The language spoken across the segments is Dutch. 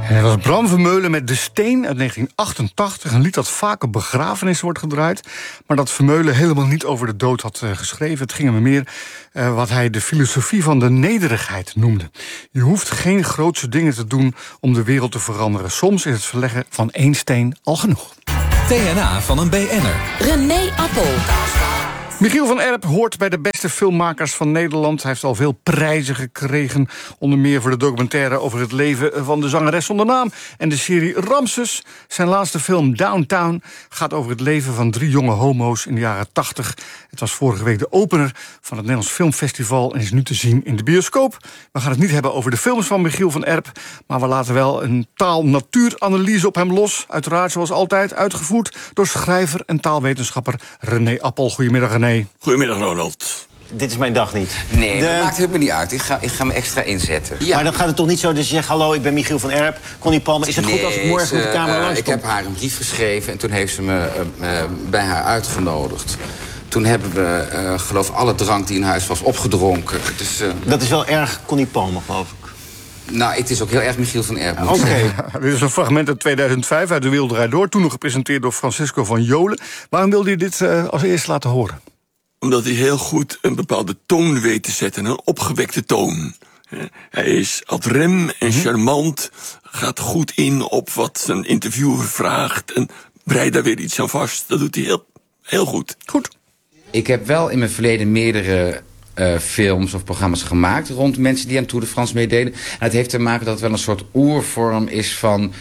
En dat was Bram Vermeulen met De Steen uit 1988. Een lied dat vaak op begrafenissen wordt gedraaid. Maar dat Vermeulen helemaal niet over de dood had geschreven. Het ging hem meer wat hij de filosofie van de nederigheid noemde. Je hoeft geen grootse dingen te doen om de wereld te veranderen. Soms is het verleggen van één steen al genoeg. TNA van een BN'er. René Appel. Michiel van Erp hoort bij de beste filmmakers van Nederland. Hij heeft al veel prijzen gekregen. Onder meer voor de documentaire over het leven van de zangeres zonder naam. En de serie Ramses. Zijn laatste film Downtown gaat over het leven van 3 jonge homo's in de jaren 80. Het was vorige week de opener van het Nederlands Filmfestival en is nu te zien in de bioscoop. We gaan het niet hebben over de films van Michiel van Erp, maar we laten wel een taal-natuuranalyse op hem los. Uiteraard, zoals altijd, uitgevoerd door schrijver en taalwetenschapper René Appel. Goedemiddag, René. Goedemiddag, Ronald. Dit is mijn dag niet. Nee, dat maakt helemaal niet uit. Ik ga me extra inzetten. Ja. Maar dan gaat het toch niet zo dat je zegt... hallo, ik ben Michiel van Erp, Connie Palmer. Is het goed als ik morgen op de camera langskom? Ik heb haar een brief geschreven en toen heeft ze me bij haar uitgenodigd. Toen hebben we, geloof ik, alle drank die in huis was opgedronken. Dus, dat is wel erg Connie Palmer, geloof ik. Nou, het is ook heel erg Michiel van Erp. Oké. Ja, dit is een fragment uit 2005 uit De Wereld Draait Door. Toen nog gepresenteerd door Francisco van Jolen. Waarom wilde je dit als eerste laten horen? Omdat hij heel goed een bepaalde toon weet te zetten. Een opgewekte toon. Hij is ad rem en charmant. Gaat goed in op wat zijn interviewer vraagt. En breidt daar weer iets aan vast. Dat doet hij heel, heel goed. Goed. Ik heb wel in mijn verleden meerdere films of programma's gemaakt rond mensen die aan Tour de France meededen. En het heeft te maken dat het wel een soort oervorm is van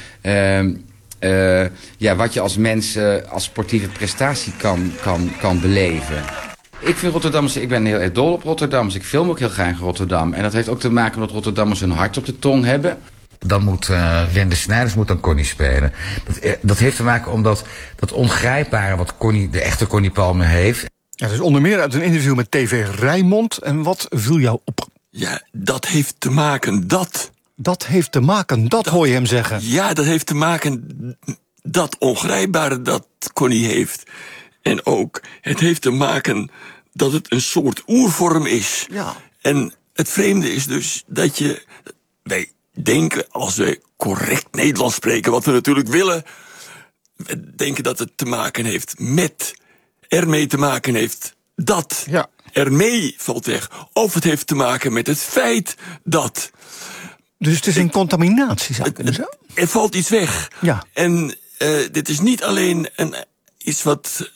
wat je als mens als sportieve prestatie kan beleven. Ik ben heel erg dol op Rotterdammers. Ik film ook heel graag in Rotterdam. En dat heeft ook te maken dat Rotterdammers een hart op de tong hebben. Dan moet Wende Snijders dan Connie spelen. Dat heeft te maken omdat dat ongrijpbare wat Connie, de echte Connie Palmer heeft. Ja, dus onder meer uit een interview met TV Rijnmond. En wat viel jou op? Ja, dat heeft te maken dat... Dat heeft te maken, dat hoor je hem zeggen. Ja, dat heeft te maken dat ongrijpbare dat Connie heeft. En ook, het heeft te maken dat het een soort oervorm is. Ja. En het vreemde is dus dat wij denken, als we correct Nederlands spreken, wat we natuurlijk willen, we denken dat het te maken heeft met, ermee te maken heeft dat. Ja. Ermee valt weg. Of het heeft te maken met het feit dat. Dus het is een contaminatie, zou ik kunnen zeggen. Er valt iets weg. Ja. En dit is niet alleen iets wat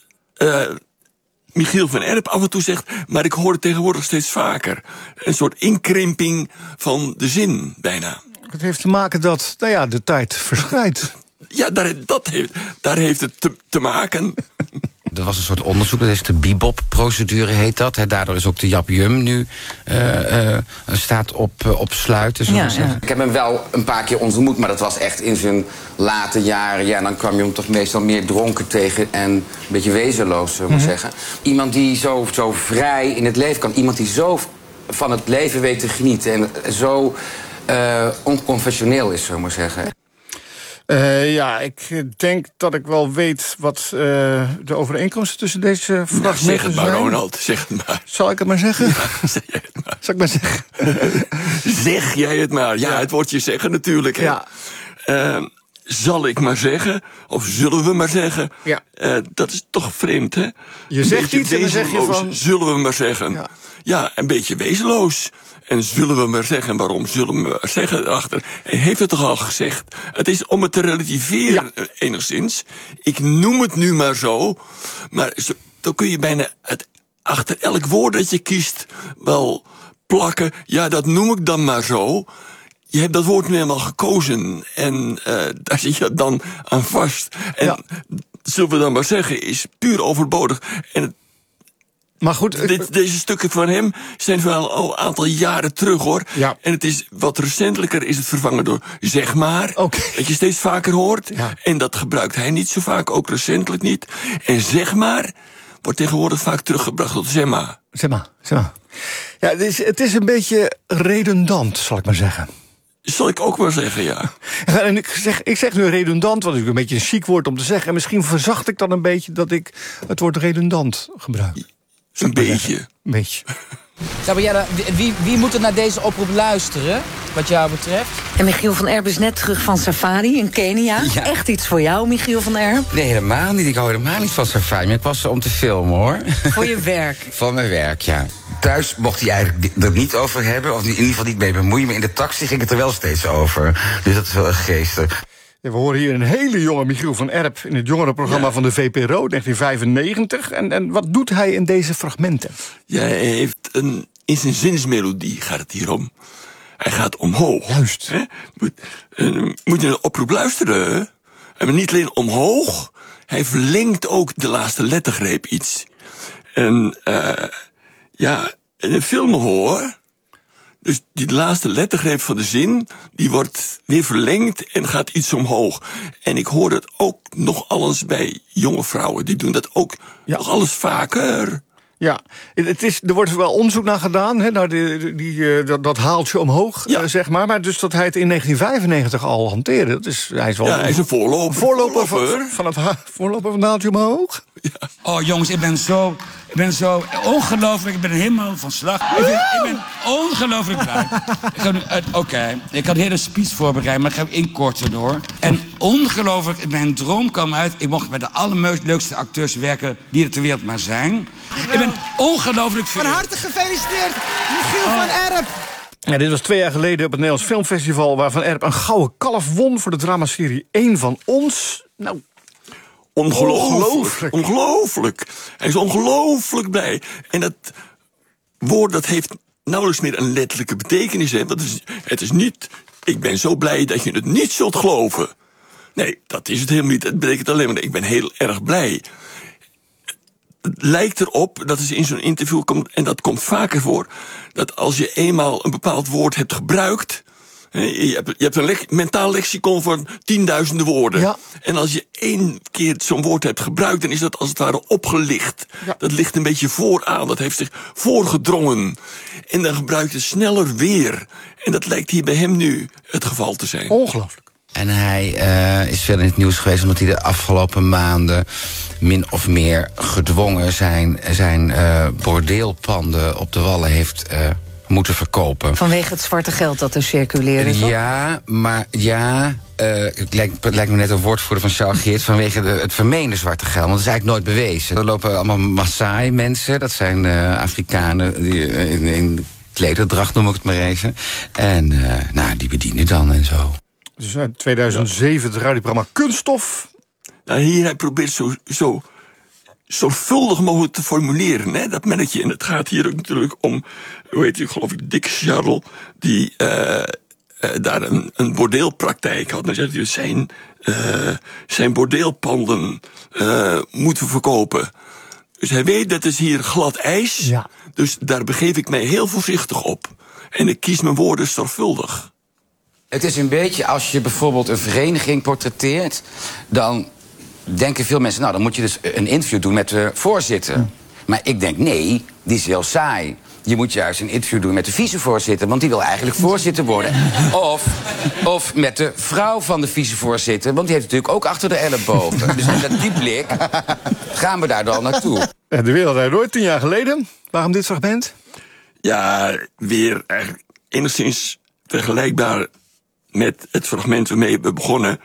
Michiel van Erp af en toe zegt, maar ik hoor het tegenwoordig steeds vaker. Een soort inkrimping van de zin, bijna. Het heeft te maken dat, de tijd verschrijdt. Ja, daar heeft het te maken. Er was een soort onderzoek, dat is de Bebop-procedure heet dat. Daardoor is ook de Jap Jum nu staat op sluiten, zullen we zeggen. Ik heb hem wel een paar keer ontmoet, maar dat was echt in zijn late jaren. Ja, dan kwam je hem toch meestal meer dronken tegen en een beetje wezenloos, zullen we zeggen. Iemand die zo vrij in het leven kan. Iemand die zo van het leven weet te genieten en zo onconventioneel is, zullen we zeggen. Ik denk dat ik wel weet wat de overeenkomsten tussen deze fragmenten zijn. Zeg het maar, Ronald, zeg het maar. Zal ik het maar zeggen? Ja, zeg jij het maar. Zal ik maar zeggen? Zeg jij het maar. Ja, het wordt je zeggen natuurlijk. Hè. Ja. Zal ik maar zeggen, of zullen we maar zeggen, Ja. Dat is toch vreemd, hè? Je zegt iets en dan zeg je van... Zullen we maar zeggen. Ja, een beetje wezenloos. En zullen we maar zeggen, waarom zullen we maar zeggen erachter? Hij heeft het toch al gezegd. Het is om het te relativeren, enigszins. Ik noem het nu maar zo. Maar dan kun je bijna achter elk woord dat je kiest wel plakken. Ja, dat noem ik dan maar zo. Je hebt dat woord nu helemaal gekozen. En daar zit je dan aan vast. En zullen we dan maar zeggen, is puur overbodig. En maar goed, deze stukken van hem zijn wel al een aantal jaren terug, hoor. Ja. En het is wat recentelijker is het vervangen door zeg maar. Okay. Dat je steeds vaker hoort. Ja. En dat gebruikt hij niet zo vaak, ook recentelijk niet. En zeg maar wordt tegenwoordig vaak teruggebracht tot zeg maar. Zeg maar. Ja, het is een beetje redundant, zal ik maar zeggen. Zal ik ook maar zeggen, ja. En ik zeg nu redundant, wat is een beetje een chic woord om te zeggen. En misschien verzacht ik dan een beetje dat ik het woord redundant gebruik. Een beetje. Een beetje. Gabriella, wie moet er naar deze oproep luisteren, wat jou betreft? En Michiel van Erp is net terug van safari in Kenia. Ja. Echt iets voor jou, Michiel van Erp? Nee, helemaal niet. Ik hou helemaal niet van safari, maar ik was er om te filmen, hoor. Voor je werk? Voor mijn werk, ja. Thuis mocht hij eigenlijk er niet over hebben, of in ieder geval niet mee bemoeien, maar in de taxi ging het er wel steeds over. Dus dat is wel geestig. Ja, we horen hier een hele jonge Michiel van Erp in het jongerenprogramma van de VPRO, 1995. En wat doet hij in deze fragmenten? Ja, hij heeft in zijn zinsmelodie gaat het hier om. Hij gaat omhoog. Juist. Hè? Moet je een oproep luisteren. En niet alleen omhoog, hij verlengt ook de laatste lettergreep iets. En in een film hoor. Dus die laatste lettergreep van de zin, die wordt weer verlengd en gaat iets omhoog. En ik hoor het ook nog alles bij jonge vrouwen. Die doen dat ook nog alles vaker. Ja, er wordt wel onderzoek naar gedaan, hè, naar dat haaltje omhoog, zeg maar. Maar dus dat hij het in 1995 al hanteerde. Hij is een voorloper. Van het haaltje omhoog. Ja. Oh jongens, ik ben zo ongelooflijk. Ik ben helemaal van slag. Ik ben ongelooflijk blij. Ik had een hele speech voorbereid, maar ik ga hem inkorten hoor. En ongelooflijk, mijn droom kwam uit. Ik mocht met de allerleukste acteurs werken die er ter wereld maar zijn. Ik ben ongelooflijk Van harte gefeliciteerd, Michiel van Erp. Ja, dit was 2 jaar geleden op het Nederlands Filmfestival, waar Van Erp een gouden kalf won voor de dramaserie 1 van ons. Nou, Ongelooflijk. Hij is ongelooflijk blij. En dat woord dat heeft nauwelijks meer een letterlijke betekenis. Hè? Het is niet, ik ben zo blij dat je het niet zult geloven. Nee, dat is het helemaal niet. Het betekent alleen maar, ik ben heel erg blij. Het lijkt erop, dat is in zo'n interview komt, en dat komt vaker voor, dat als je eenmaal een bepaald woord hebt gebruikt, je hebt een mentaal lexicon van 10.000 woorden. Ja. En als je 1 keer zo'n woord hebt gebruikt, dan is dat als het ware opgelicht. Ja. Dat ligt een beetje vooraan, dat heeft zich voorgedrongen. En dan gebruikt het sneller weer. En dat lijkt hier bij hem nu het geval te zijn. Ongelooflijk. En hij is verder in het nieuws geweest omdat hij de afgelopen maanden min of meer gedwongen zijn bordeelpanden op de Wallen heeft moeten verkopen. Vanwege het zwarte geld dat er circuleerde, toch? Ja, maar het lijkt me net een woordvoerder van Charles Geert vanwege het vermeende zwarte geld, want dat is eigenlijk nooit bewezen. Er lopen allemaal Maasai mensen, dat zijn Afrikanen die in klederdracht, noem ik het maar even. En die bedienen dan en zo. Dus in 2007 het radioprogramma Kunststof. Nou, hier hij probeert zo zorgvuldig mogelijk te formuleren, hè, dat merk je. En het gaat hier ook natuurlijk om, geloof ik, Dick Scharrel, die daar een bordeelpraktijk had. Dan zegt hij, zijn bordeelpanden moeten verkopen. Dus hij weet, dat is hier glad ijs. Ja. Dus daar begeef ik mij heel voorzichtig op. En ik kies mijn woorden zorgvuldig. Het is een beetje als je bijvoorbeeld een vereniging portretteert, dan denken veel mensen, dan moet je dus een interview doen met de voorzitter. Maar ik denk, nee, die is heel saai. Je moet juist een interview doen met de vicevoorzitter, want die wil eigenlijk voorzitter worden. Of met de vrouw van de vicevoorzitter, want die heeft natuurlijk ook achter de ellebogen. Dus met die blik gaan we daar dan naartoe. De Wereld Draait Door, 10 jaar geleden. Waarom dit fragment? Ja, weer eigenlijk enigszins vergelijkbaar met het fragment waarmee we begonnen.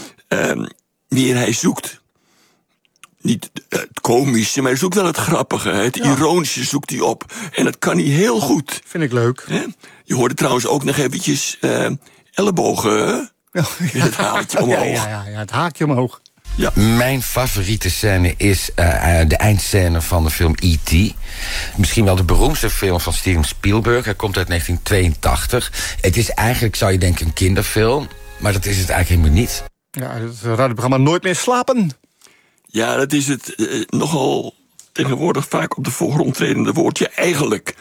Wie hij zoekt. Niet het komische, maar hij zoekt wel het grappige. Het ironische zoekt hij op. En dat kan hij heel goed. Vind ik leuk. Je hoorde trouwens ook nog eventjes ellebogen. Het haakje omhoog. Ja, het haakje omhoog. Ja. Mijn favoriete scène is de eindscène van de film E.T. Misschien wel de beroemdste film van Steven Spielberg. Hij komt uit 1982. Het is eigenlijk, zou je denken, een kinderfilm. Maar dat is het eigenlijk helemaal niet. Ja, het radioprogramma Nooit meer slapen. Ja, dat is het nogal tegenwoordig vaak op de voorgrond tredende woordje eigenlijk.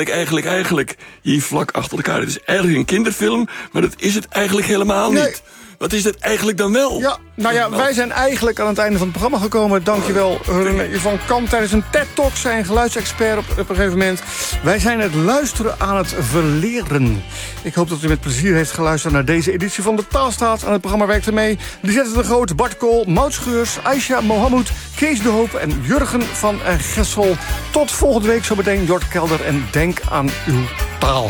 Eigenlijk. Hier vlak achter elkaar. Het is eigenlijk een kinderfilm, maar dat is het eigenlijk helemaal niet. wat is het eigenlijk dan wel? Ja, nou ja, wij zijn eigenlijk aan het einde van het programma gekomen. Dankjewel, René van Kamp. Tijdens een TED-talk zijn geluidsexpert op een gegeven moment. Wij zijn het luisteren aan het verleren. Ik hoop dat u met plezier heeft geluisterd naar deze editie van de Taalstaat. Aan het programma werkte mee Lisette de Groot, Bart Kool, Maud Scheurs, Aisha Mohammed, Kees de Hoop en Jurgen van Gessel. Tot volgende week, zo meteen Jort Kelder en denk aan uw taal.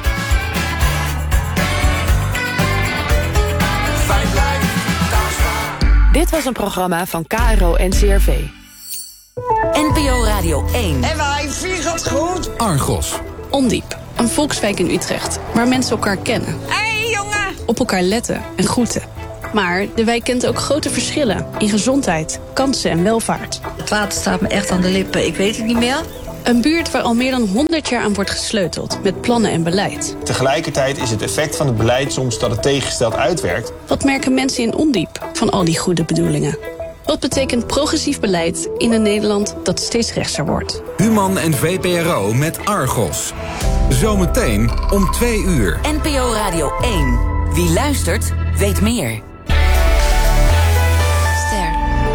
Dit was een programma van KRO NCRV. NPO Radio 1. En wij vliegen het goed. Argos. Ondiep, een volkswijk in Utrecht, waar mensen elkaar kennen. Hé, jongen. Op elkaar letten en groeten. Maar de wijk kent ook grote verschillen in gezondheid, kansen en welvaart. Het water staat me echt aan de lippen, ik weet het niet meer. Een buurt waar al meer dan 100 jaar aan wordt gesleuteld met plannen en beleid. Tegelijkertijd is het effect van het beleid soms dat het tegengesteld uitwerkt. Wat merken mensen in Ondiep van al die goede bedoelingen? Wat betekent progressief beleid in een Nederland dat steeds rechtser wordt? Human en VPRO met Argos. Zometeen om 2 uur. NPO Radio 1. Wie luistert, weet meer. Ster.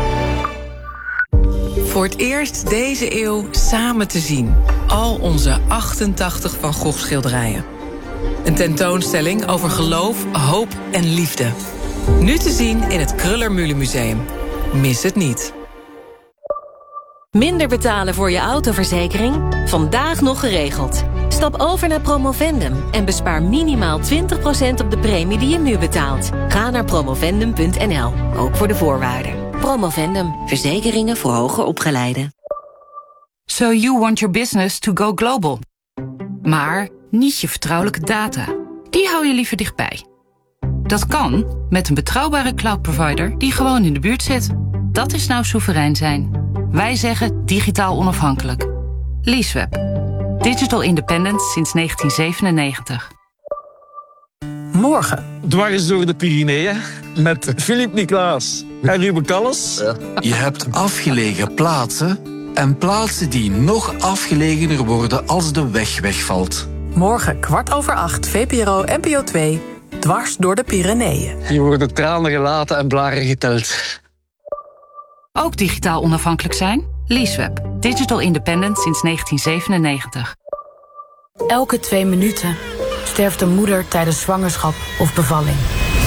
Voor het eerst deze eeuw samen te zien. Al onze 88 Van Gogh schilderijen. Een tentoonstelling over geloof, hoop en liefde. Nu te zien in het Kröller-Müller Museum. Mis het niet. Minder betalen voor je autoverzekering? Vandaag nog geregeld. Stap over naar Promovendum en bespaar minimaal 20% op de premie die je nu betaalt. Ga naar promovendum.nl, ook voor de voorwaarden. Promovendum, verzekeringen voor hoger opgeleiden. So you want your business to go global. Maar niet je vertrouwelijke data. Die hou je liever dichtbij. Dat kan met een betrouwbare cloud-provider die gewoon in de buurt zit. Dat is nou soeverein zijn. Wij zeggen digitaal onafhankelijk. Leaseweb. Digital independence sinds 1997. Morgen. Dwars door de Pyreneeën met Philippe Niklaas en Ruben Kalles. Je hebt afgelegen plaatsen en plaatsen die nog afgelegener worden als de weg wegvalt. Morgen 7:15 VPRO NPO 2. Dwars door de Pyreneeën. Hier worden tranen gelaten en blaren geteld. Ook digitaal onafhankelijk zijn? Leaseweb. Digital independent sinds 1997. Elke 2 minuten sterft een moeder tijdens zwangerschap of bevalling.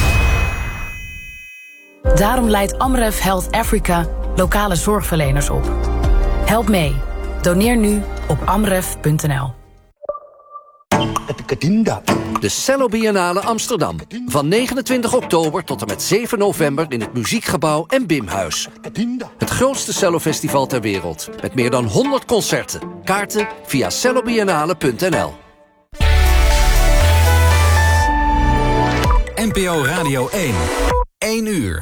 Daarom leidt Amref Health Africa lokale zorgverleners op. Help mee. Doneer nu op amref.nl. De Cello Biennale Amsterdam. Van 29 oktober tot en met 7 november in het Muziekgebouw en Bimhuis. Het grootste cellofestival ter wereld. Met meer dan 100 concerten. Kaarten via cellobiennale.nl. NPO Radio 1. 1 uur.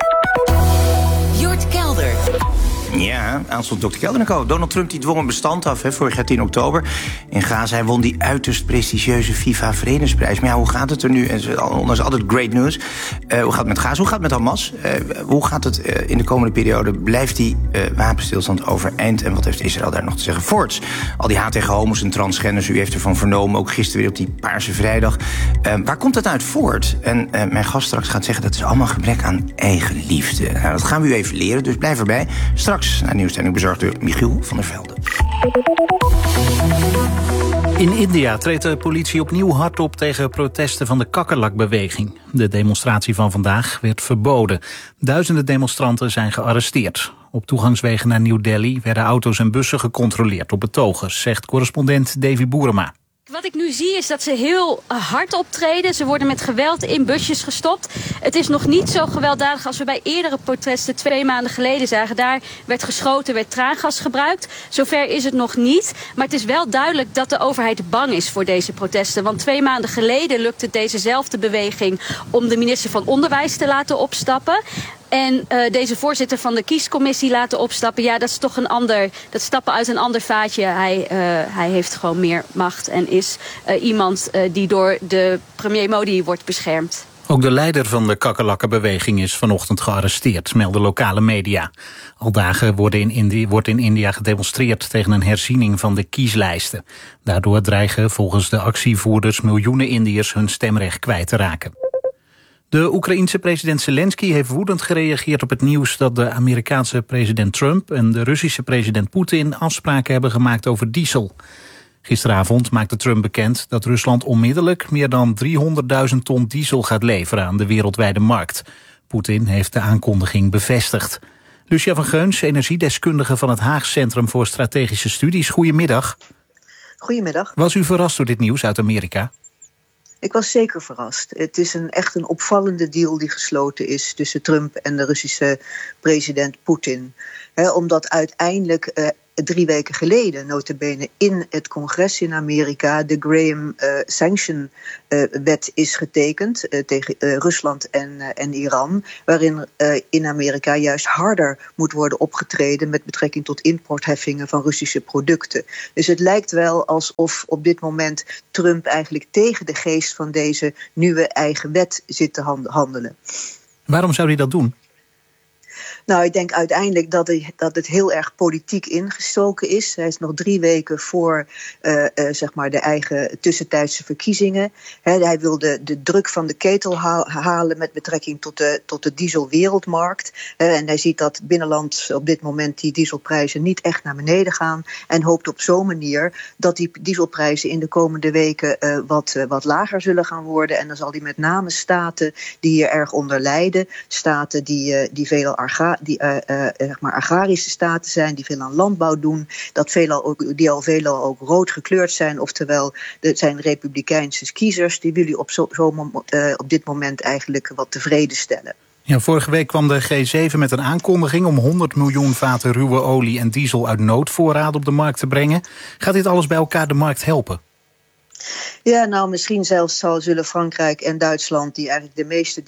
Jort Kelder. Ja, aanstond Dr. Kelder. Donald Trump die dwong een bestand af, vorig jaar 10 oktober. In Gaza, hij won die uiterst prestigieuze FIFA-vredesprijs. Maar ja, hoe gaat het er nu? En dat is altijd great news. Hoe gaat het met Gaza? Hoe gaat het met Hamas? Hoe gaat het in de komende periode? Blijft die wapenstilstand overeind? En wat heeft Israël daar nog te zeggen? Voorts, al die haat tegen homo's en transgenders, u heeft ervan vernomen. Ook gisteren weer op die Paarse Vrijdag. Waar komt dat uit voort? En mijn gast straks gaat zeggen, dat is allemaal gebrek aan eigenliefde. Nou, dat gaan we u even leren, dus blijf erbij. Straks naar nieuwstelling bezorgd door Michiel van der Velde. In India treedt de politie opnieuw hard op tegen protesten van de kakkerlakbeweging. De demonstratie van vandaag werd verboden. Duizenden demonstranten zijn gearresteerd. Op toegangswegen naar New Delhi werden auto's en bussen gecontroleerd op betogers, zegt correspondent Davy Boerema. Wat ik nu zie is dat ze heel hard optreden. Ze worden met geweld in busjes gestopt. Het is nog niet zo gewelddadig als we bij eerdere protesten 2 maanden geleden zagen. Daar werd geschoten, werd traangas gebruikt. Zover is het nog niet. Maar het is wel duidelijk dat de overheid bang is voor deze protesten. Want 2 maanden geleden lukte het dezezelfde beweging om de minister van Onderwijs te laten opstappen. En deze voorzitter van de kiescommissie laten opstappen. Ja, dat is toch dat stappen uit een ander vaatje. Hij heeft gewoon meer macht en is iemand die door de premier Modi wordt beschermd. Ook de leider van de kakkerlakkenbeweging is vanochtend gearresteerd, melden lokale media. Al dagen wordt in India gedemonstreerd tegen een herziening van de kieslijsten. Daardoor dreigen volgens de actievoerders miljoenen Indiërs hun stemrecht kwijt te raken. De Oekraïense president Zelensky heeft woedend gereageerd op het nieuws dat de Amerikaanse president Trump en de Russische president Poetin afspraken hebben gemaakt over diesel. Gisteravond maakte Trump bekend dat Rusland onmiddellijk meer dan 300.000 ton diesel gaat leveren aan de wereldwijde markt. Poetin heeft de aankondiging bevestigd. Lucia van Geuns, energiedeskundige van het Haag Centrum voor Strategische Studies. Goedemiddag. Goedemiddag. Was u verrast door dit nieuws uit Amerika? Ik was zeker verrast. Het is echt een opvallende deal die gesloten is tussen Trump en de Russische president Poetin. Omdat uiteindelijk 3 weken geleden, nota bene, in het congres in Amerika de Graham Sanction wet is getekend tegen Rusland en Iran, waarin in Amerika juist harder moet worden opgetreden met betrekking tot importheffingen van Russische producten. Dus het lijkt wel alsof op dit moment Trump eigenlijk tegen de geest van deze nieuwe eigen wet zit te handelen. Waarom zou hij dat doen? Nou, ik denk uiteindelijk dat het heel erg politiek ingestoken is. Hij is nog 3 weken voor zeg maar de eigen tussentijdse verkiezingen. Hij wil de druk van de ketel halen met betrekking tot de dieselwereldmarkt. En hij ziet dat binnenland op dit moment die dieselprijzen niet echt naar beneden gaan. En hoopt op zo'n manier dat die dieselprijzen in de komende weken wat lager zullen gaan worden. En dan zal hij met name staten die hier erg onder lijden, staten die veelal zeg maar agrarische staten zijn, die veel aan landbouw doen, die al veelal ook rood gekleurd zijn, oftewel het zijn republikeinse kiezers, die wil hij op dit moment eigenlijk wat tevreden stellen. Ja, vorige week kwam de G7 met een aankondiging om 100 miljoen vaten ruwe olie en diesel uit noodvoorraad op de markt te brengen. Gaat dit alles bij elkaar de markt helpen? Ja, nou misschien zelfs zullen Frankrijk en Duitsland, die eigenlijk de meeste